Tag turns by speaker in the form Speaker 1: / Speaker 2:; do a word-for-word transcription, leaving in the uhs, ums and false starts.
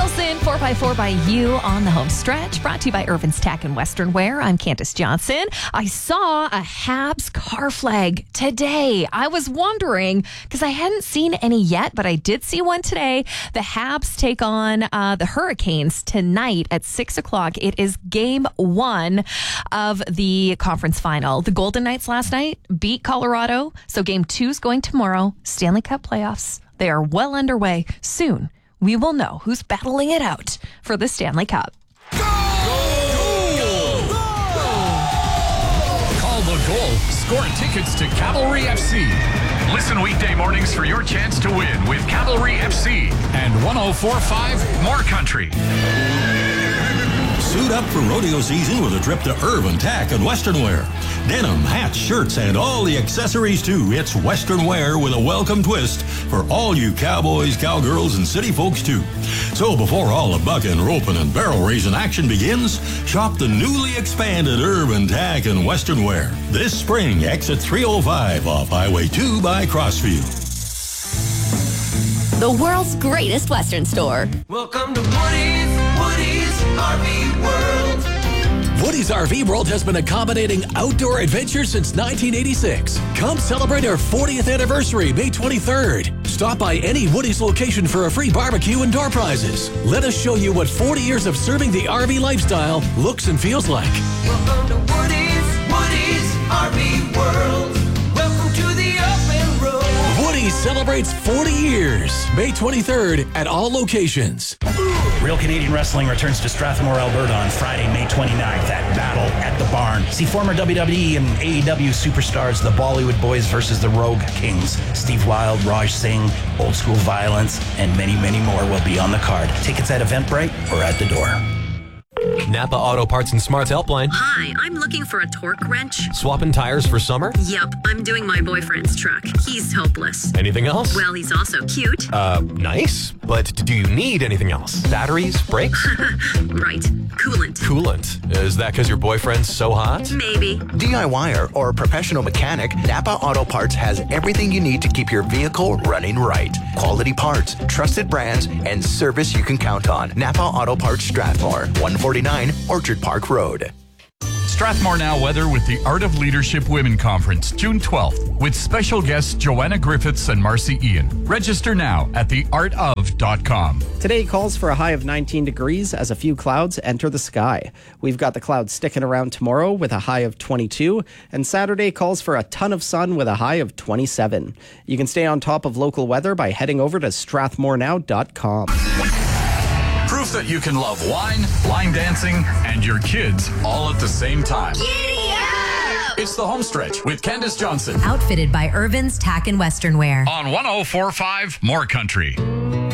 Speaker 1: Johnson, four by four by you on the home stretch. Brought to you by Irvin's Tack and Western Wear. I'm Candace Johnson. I saw a Habs car flag today. I was wondering, because I hadn't seen any yet, but I did see one today. The Habs take on uh, the Hurricanes tonight at six o'clock. It is game one of the conference final. The Golden Knights last night beat Colorado, so game two is going tomorrow. Stanley Cup playoffs. They are well underway. Soon, we will know who's battling it out for the Stanley Cup.
Speaker 2: Go! Go! Go! Call the goal. Score tickets to Cavalry F C. Listen weekday mornings for your chance to win with Cavalry F C and one oh four point five More Country.
Speaker 3: Suit up for rodeo season with a trip to Irvin Tack and Western Wear. Denim, hats, shirts, and all the accessories too. It's Western Wear with a welcome twist for all you cowboys, cowgirls, and city folks too. So before all the bucking, roping, and barrel raising action begins, shop the newly expanded Irvin Tack and Western Wear. This spring, exit three oh five off Highway two by Crossfield.
Speaker 4: The world's greatest Western store.
Speaker 5: Welcome to Woody's, Woody's R V World.
Speaker 6: Woody's R V World has been accommodating outdoor adventure since nineteen eighty-six. Come celebrate our fortieth anniversary, May twenty-third. Stop by any Woody's location for a free barbecue and door prizes. Let us show you what forty years of serving the R V lifestyle looks and feels like.
Speaker 5: Welcome to Woody's, Woody's R V World. Welcome to the open road.
Speaker 6: Woody's celebrates forty years, May twenty-third at all locations.
Speaker 7: Real Canadian Wrestling returns to Strathmore, Alberta on Friday, May twenty-ninth at Battle at the Barn. See former W W E and A E W superstars, the Bollywood Boys versus the Rogue Kings. Steve Wilde, Raj Singh, Old School Violence, and many, many more will be on the card. Tickets at Eventbrite or at the door.
Speaker 8: Napa Auto Parts and Smarts Helpline.
Speaker 9: Hi, I'm looking for a torque wrench.
Speaker 8: Swapping tires for summer?
Speaker 9: Yep, I'm doing my boyfriend's truck. He's hopeless.
Speaker 8: Anything else?
Speaker 9: Well, he's also cute.
Speaker 8: Uh, nice. But do you need anything else? Batteries? Brakes?
Speaker 9: Right. Coolant.
Speaker 8: Coolant. Is that because your boyfriend's so hot?
Speaker 9: Maybe.
Speaker 10: D I Y-er or professional mechanic, Napa Auto Parts has everything you need to keep your vehicle running right. Quality parts, trusted brands, and service you can count on. Napa Auto Parts Strathmore, one forty-nine Orchard Park Road.
Speaker 2: Strathmore Now weather with the Art of Leadership Women Conference, June twelfth, with special guests Joanna Griffiths and Marcy Ian. Register now at the art of dot com.
Speaker 11: Today calls for a high of nineteen degrees as a few clouds enter the sky. We've got the clouds sticking around tomorrow with a high of twenty-two, and Saturday calls for a ton of sun with a high of twenty-seven. You can stay on top of local weather by heading over to strathmore now dot com.
Speaker 2: Proof that you can love wine, line dancing, and your kids all at the same time.
Speaker 4: Giddy up!
Speaker 2: It's the home stretch with Candace Johnson.
Speaker 12: Outfitted by Irvin's Tack and Western Wear.
Speaker 2: On one oh four point five More Country.